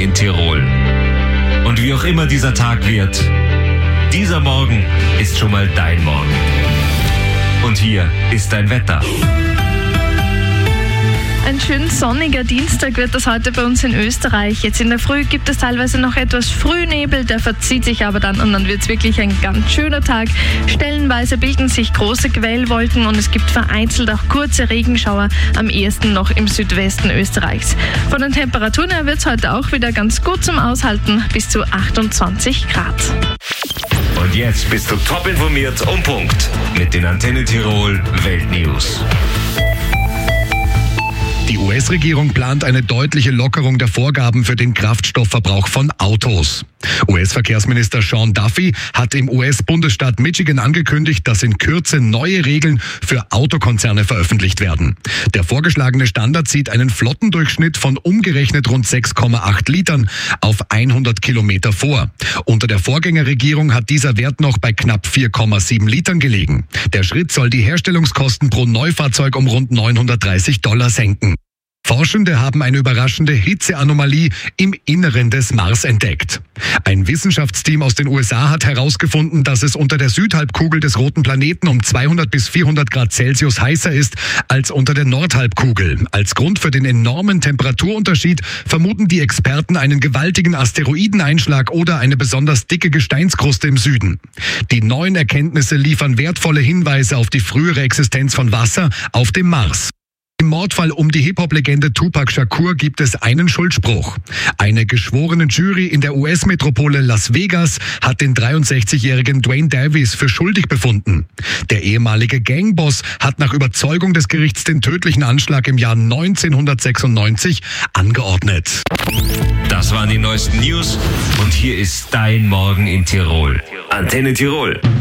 in Tirol. Und wie auch immer dieser Tag wird, dieser Morgen ist schon mal dein Morgen. Und hier ist dein Wetter. Ein schön sonniger Dienstag wird das heute bei uns in Österreich. Jetzt in der Früh gibt es teilweise noch etwas Frühnebel, der verzieht sich aber dann und dann wird es wirklich ein ganz schöner Tag. Stellenweise bilden sich große Quellwolken und es gibt vereinzelt auch kurze Regenschauer, am ehesten noch im Südwesten Österreichs. Von den Temperaturen her wird es heute auch wieder ganz gut zum Aushalten, bis zu 28 Grad. Und jetzt bist du top informiert und Punkt mit den Antenne Tirol Weltnews. Die US-Regierung plant eine deutliche Lockerung der Vorgaben für den Kraftstoffverbrauch von Autos. US-Verkehrsminister Sean Duffy hat im US-Bundesstaat Michigan angekündigt, dass in Kürze neue Regeln für Autokonzerne veröffentlicht werden. Der vorgeschlagene Standard sieht einen Flottendurchschnitt von umgerechnet rund 6,8 Litern auf 100 Kilometer vor. Unter der Vorgängerregierung hat dieser Wert noch bei knapp 4,7 Litern gelegen. Der Schritt soll die Herstellungskosten pro Neufahrzeug um rund $930 senken. Forschende haben eine überraschende Hitzeanomalie im Inneren des Mars entdeckt. Ein Wissenschaftsteam aus den USA hat herausgefunden, dass es unter der Südhalbkugel des roten Planeten um 200 bis 400 Grad Celsius heißer ist als unter der Nordhalbkugel. Als Grund für den enormen Temperaturunterschied vermuten die Experten einen gewaltigen Asteroideneinschlag oder eine besonders dicke Gesteinskruste im Süden. Die neuen Erkenntnisse liefern wertvolle Hinweise auf die frühere Existenz von Wasser auf dem Mars. Im Mordfall um die Hip-Hop-Legende Tupac Shakur gibt es einen Schuldspruch. Eine geschworene Jury in der US-Metropole Las Vegas hat den 63-jährigen Dwayne Davis für schuldig befunden. Der ehemalige Gangboss hat nach Überzeugung des Gerichts den tödlichen Anschlag im Jahr 1996 angeordnet. Das waren die neuesten News und hier ist dein Morgen in Tirol. Antenne Tirol.